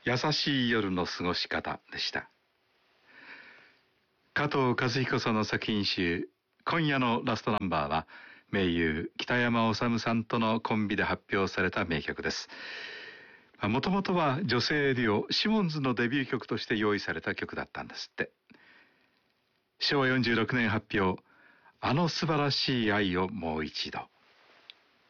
優しい夜の過ごし方でした。加藤和彦さんの作品集、今夜のラストナンバーは、名優北山治さんとのコンビで発表された名曲です。もともとは女性デュオシモンズのデビュー曲として用意された曲だったんですって。昭和46年発表、あの素晴らしい愛をもう一度。